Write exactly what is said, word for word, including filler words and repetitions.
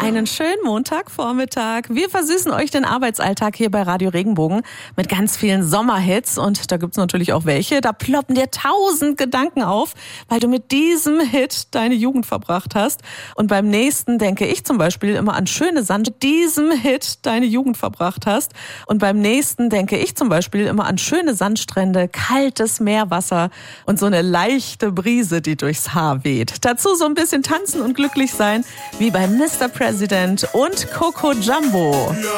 Einen schönen Montagvormittag. Wir versüßen euch den Arbeitsalltag hier bei Radio Regenbogen mit ganz vielen Sommerhits. Und da gibt's natürlich auch welche. Da ploppen dir tausend Gedanken auf, weil du mit diesem Hit deine Jugend verbracht hast. Und beim nächsten denke ich zum Beispiel immer an schöne Sand, mit diesem Hit deine Jugend verbracht hast. Und beim nächsten denke ich zum Beispiel immer an schöne Sandstrände, kaltes Meerwasser und so eine leichte Brise, die durchs Haar weht. Dazu so ein bisschen tanzen und glücklich sein, wie bei Mister President und Coco Jumbo.